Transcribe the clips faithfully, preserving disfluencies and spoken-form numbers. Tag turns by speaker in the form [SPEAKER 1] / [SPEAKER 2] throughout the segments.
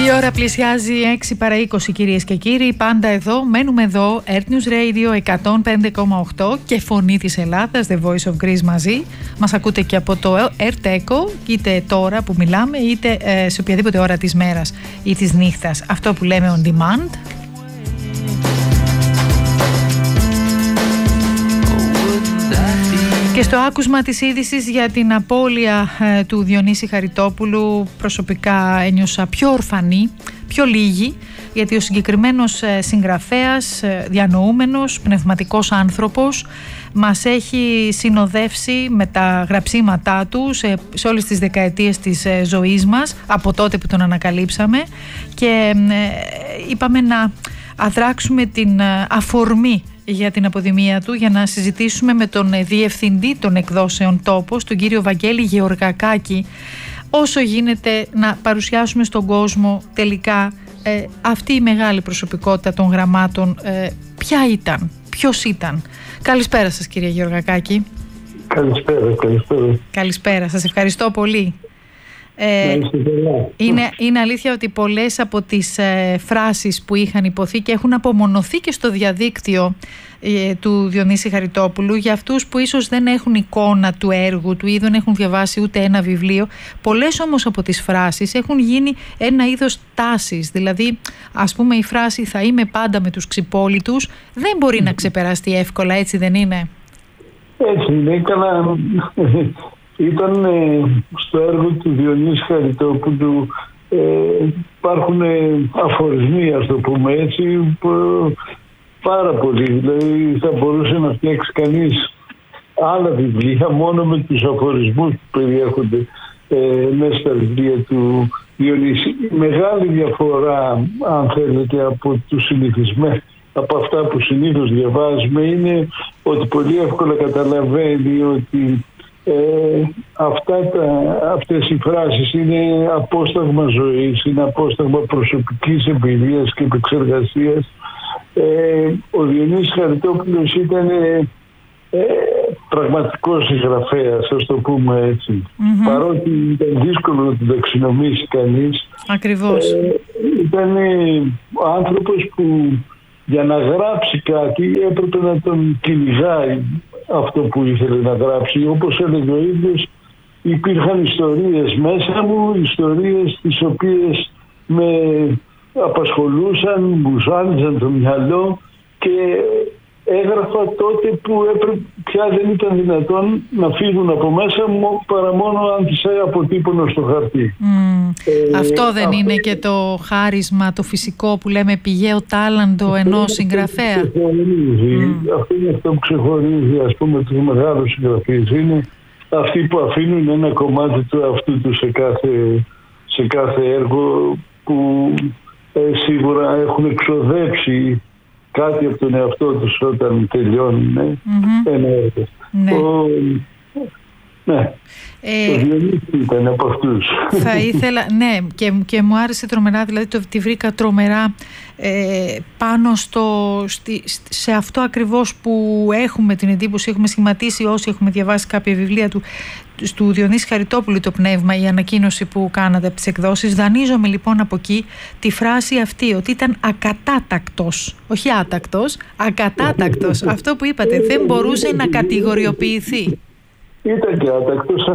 [SPEAKER 1] Η ώρα πλησιάζει έξι παρά είκοσι, κυρίες και κύριοι. Πάντα εδώ, μένουμε εδώ, Earth News Radio εκατόν πέντε κόμμα οκτώ και Φωνή της Ελλάδας, The Voice of Greece μαζί. Μας ακούτε και από το Earth Echo, είτε τώρα που μιλάμε, είτε ε, σε οποιαδήποτε ώρα της μέρας ή της νύχτας. Αυτό που λέμε on demand. Και στο άκουσμα της είδησης για την απώλεια ε, του Διονύση Χαριτόπουλου, προσωπικά ένιωσα πιο ορφανή, πιο λίγη, γιατί ο συγκεκριμένος ε, συγγραφέας, ε, διανοούμενος, πνευματικός άνθρωπος, μας έχει συνοδεύσει με τα γραψίματά του σε, σε όλες τις δεκαετίες της ε, ζωής μας, από τότε που τον ανακαλύψαμε, και ε, είπαμε να αδράξουμε την ε, αφορμή για την αποδημία του, για να συζητήσουμε με τον διευθυντή των εκδόσεων Τόπος, τον κύριο Βαγγέλη Γεωργακάκη, όσο γίνεται να παρουσιάσουμε στον κόσμο τελικά ε, αυτή η μεγάλη προσωπικότητα των γραμμάτων. Ε, ποια ήταν, ποιος ήταν. Καλησπέρα σας, κύριε Γεωργακάκη.
[SPEAKER 2] Καλησπέρα, καλησπέρα.
[SPEAKER 1] Καλησπέρα, σας ευχαριστώ πολύ. Ε, είναι, είναι αλήθεια ότι πολλές από τις ε, φράσεις που είχαν υποθεί και έχουν απομονωθεί και στο διαδίκτυο ε, του Διονύση Χαριτόπουλου, για αυτούς που ίσως δεν έχουν εικόνα του έργου του ή δεν έχουν διαβάσει ούτε ένα βιβλίο, πολλές όμως από τις φράσεις έχουν γίνει ένα είδος τάσης. Δηλαδή, ας πούμε, η φράση «θα είμαι πάντα με τους ξυπόλυτους» δεν μπορεί να ξεπεραστεί εύκολα, έτσι δεν είναι?
[SPEAKER 2] Έτσι είναι, καλά. Ήταν ε, στο έργο του Διονύση Χαριτόπουλου, ε, υπάρχουν ε, αφορισμοί, ας το πούμε έτσι, που, πάρα πολλοί. Δηλαδή θα μπορούσε να φτιάξει κανείς άλλα βιβλία μόνο με τους αφορισμούς που περιέχονται ε, μέσα στα βιβλία του Διονύση. Η μεγάλη διαφορά, αν θέλετε, από τους συνηθισμένους, από αυτά που συνήθως διαβάζουμε, είναι ότι πολύ εύκολα καταλαβαίνει ότι Ε, αυτά τα, αυτές οι φράσεις είναι απόσταγμα ζωής, είναι απόσταγμα προσωπικής εμπειρίας και επεξεργασίας. Ε, ο Διονύσης Χαριτόπουλος ήταν ε, ε, πραγματικός συγγραφέας, ας το πούμε έτσι. Mm-hmm. Παρότι ήταν δύσκολο να τον ταξινομήσει κανείς.
[SPEAKER 1] Ακριβώς.
[SPEAKER 2] Ε, ήταν ε, άνθρωπος που για να γράψει κάτι έπρεπε να τον κυνηγάει αυτό που ήθελε να γράψει. Όπως έλεγε ο ίδιος, υπήρχαν ιστορίες μέσα μου, ιστορίες τις οποίες με απασχολούσαν, μου ζάλιζαν το μυαλό και έγραφα τότε που έπρεπε, πια δεν ήταν δυνατόν να φύγουν από μέσα μου παρά μόνο αν τις αποτύπωνα στο χαρτί.
[SPEAKER 1] Mm.
[SPEAKER 2] Ε,
[SPEAKER 1] αυτό δεν
[SPEAKER 2] αυτό
[SPEAKER 1] είναι και το χάρισμα, το φυσικό που λέμε πηγαίο τάλαντο ενός συγγραφέα?
[SPEAKER 2] Mm. Αυτό είναι αυτό που ξεχωρίζει, ας πούμε, τους μεγάλους συγγραφείς. Είναι αυτοί που αφήνουν ένα κομμάτι του εαυτού του σε κάθε, σε κάθε έργο, που ε, σίγουρα έχουν εξοδέψει κάτι από τον εαυτό τους όταν τελειώνουν mm-hmm. ένα έργο.
[SPEAKER 1] Ναι.
[SPEAKER 2] Ο, ναι.
[SPEAKER 1] Ε,
[SPEAKER 2] το Διονύση ήταν από αυτούς.
[SPEAKER 1] Θα ήθελα, ναι, και, και μου άρεσε τρομερά, δηλαδή το, τη βρήκα τρομερά ε, πάνω στο, στη, σε αυτό ακριβώς που έχουμε την εντύπωση, έχουμε σχηματίσει όσοι έχουμε διαβάσει κάποια βιβλία του, του Διονύση Χαριτόπουλου, το πνεύμα, η ανακοίνωση που κάνατε από τις εκδόσεις. Δανείζομαι λοιπόν από εκεί τη φράση αυτή, ότι ήταν ακατάτακτος, όχι άτακτος, ακατάτακτος. Αυτό που είπατε, δεν μπορούσε να κατηγοριοποιηθεί.
[SPEAKER 2] Ήταν και άτακτος.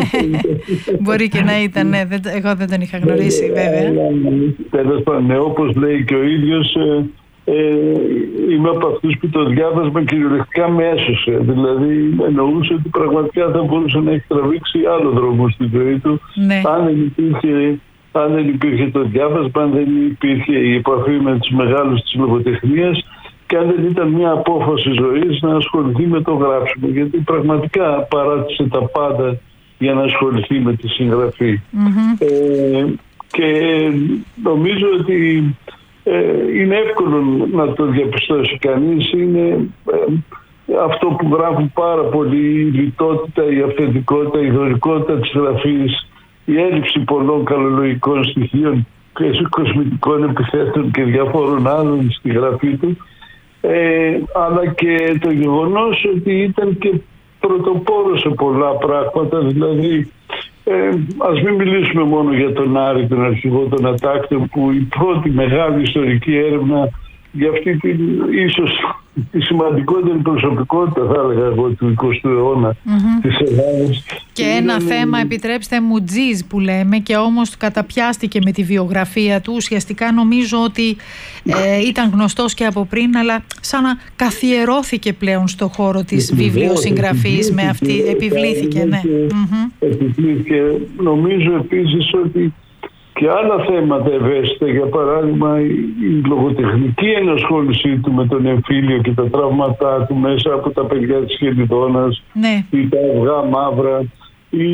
[SPEAKER 1] Μπορεί και να ήταν, ναι. Εγώ δεν τον είχα γνωρίσει, βέβαια.
[SPEAKER 2] Τέλος πάντων, ναι, όπως λέει και ο ίδιος, ε, ε, είμαι από αυτούς που το διάβασμα κυριολεκτικά με έσωσε. Δηλαδή εννοούσε ότι πραγματικά θα μπορούσε να έχει τραβήξει άλλο δρόμο στη ζωή του, ναι. αν, δεν υπήρχε, αν δεν υπήρχε το διάβασμα, αν δεν υπήρχε η επαφή με τους μεγάλους της λογοτεχνίας και αν δεν ήταν μια απόφαση ζωής να ασχοληθεί με το γράψιμο, γιατί πραγματικά παράτησε τα πάντα για να ασχοληθεί με τη συγγραφή. Mm-hmm. Ε, και νομίζω ότι ε, είναι εύκολο να το διαπιστώσει κανείς. Είναι ε, αυτό που γράφουν πάρα πολύ, η λιτότητα, η αυθεντικότητα, η δωρικότητα της γραφής, η έλλειψη πολλών καλολογικών στοιχείων και κοσμητικών επιθέτων και διαφόρων άλλων στη γραφή του. Ε, αλλά και το γεγονός ότι ήταν και πρωτοπόρος σε πολλά πράγματα, δηλαδή Ε, ας μην μιλήσουμε μόνο για τον Άρη, τον αρχηγό των Ατάκτων, που η πρώτη μεγάλη ιστορική έρευνα για αυτή την ίσως τη σημαντικότερη προσωπικότητα, θα έλεγα εγώ, του εικοστού αιώνα mm-hmm. της Ελλάδας.
[SPEAKER 1] Και ένα είναι... θέμα, επιτρέψτε μου, τζιζ που λέμε, και όμως καταπιάστηκε με τη βιογραφία του. Ουσιαστικά νομίζω ότι ε, ήταν γνωστός και από πριν, αλλά σαν να καθιερώθηκε πλέον στο χώρο της βιβλιοσυγγραφής με αυτή, επιβλήθηκε, ναι.
[SPEAKER 2] Επιβλήθηκε. Νομίζω επίσης ότι και άλλα θέματα ευαίσθητα, για παράδειγμα η λογοτεχνική ενασχόλησή του με τον εμφύλιο και τα τραύματά του μέσα από τα παιδιά της Χελιδόνας, ναι. ή τα αυγά μαύρα, ή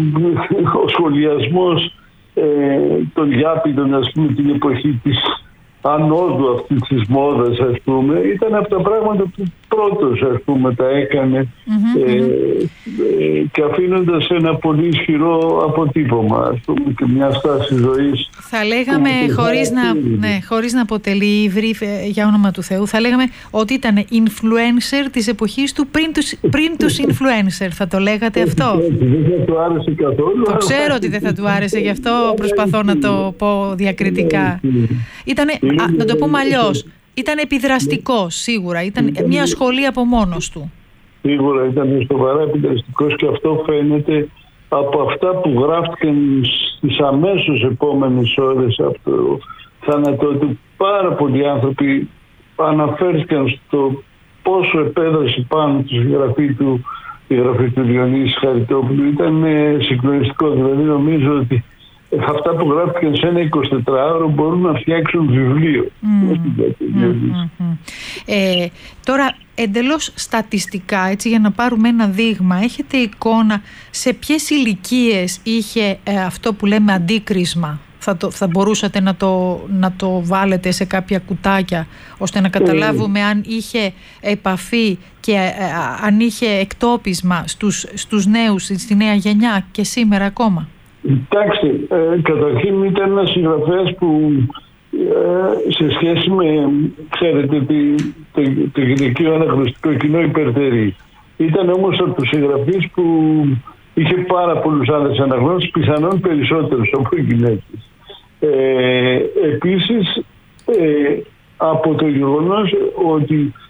[SPEAKER 2] ο σχολιασμός ε, των Γιάπηδων, ας πούμε, την εποχή της ανόδου αυτής της μόδας, ας πούμε, ήταν από τα πράγματα που πρώτος, ας πούμε, τα έκανε mm-hmm, ε, ε, και αφήνοντας ένα πολύ ισχυρό αποτύπωμα, ας πούμε, και μια στάση ζωής.
[SPEAKER 1] Θα λέγαμε, χωρίς να, ναι, χωρίς να αποτελεί υβρή, για όνομα του Θεού, θα λέγαμε ότι ήταν influencer της εποχής του πριν τους, πριν τους influencer. Θα το λέγατε αυτό?
[SPEAKER 2] Δεν θα του άρεσε καθόλου.
[SPEAKER 1] Το ξέρω ότι δεν θα του άρεσε, γι' αυτό προσπαθώ να το πω διακριτικά. Ήτανε, α, να το πούμε αλλιώς, ήταν επιδραστικός σίγουρα, ήταν μια σχολή από μόνος του.
[SPEAKER 2] Σίγουρα ήταν σοβαρά επιδραστικός, και αυτό φαίνεται από αυτά που γράφτηκαν στις αμέσως επόμενες ώρες από το θάνατό του. Πάρα πολλοί άνθρωποι αναφέρθηκαν στο πόσο επέδρασε πάνω τους η γραφή του, η γραφή του Διονύση Χαριτόπουλου. Ήταν συγκλονιστικό. Δηλαδή νομίζω ότι αυτά που γράφτηκαν σε ένα εικοσιτετράωρο μπορούν να φτιάξουν βιβλίο. Mm.
[SPEAKER 1] Mm, mm, mm. Ε, τώρα εντελώς στατιστικά, έτσι, για να πάρουμε ένα δείγμα, έχετε εικόνα σε ποιες ηλικίες είχε ε, αυτό που λέμε αντίκρισμα? Θα, το, θα μπορούσατε να το, να το βάλετε σε κάποια κουτάκια, ώστε να καταλάβουμε mm. αν είχε επαφή και ε, αν είχε εκτόπισμα στους, στους νέους, στη νέα γενιά και σήμερα ακόμα?
[SPEAKER 2] Κοιτάξτε, ε, καταρχήν ήταν ένας συγγραφέας που ε, σε σχέση με, ξέρετε, το, το γυναικείο αναγνωστικό κοινό υπερτερεί. Ήταν όμως από τους συγγραφείς που είχε πάρα πολλούς άλλους αναγνώστες, πιθανόν περισσότερους από οι γυναίκες. Ε, επίσης, ε, από το γεγονός ότι